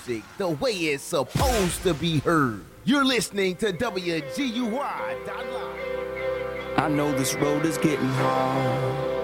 music the way it's supposed to be heard. You're listening to WGUY.Live. I know this road is getting hard.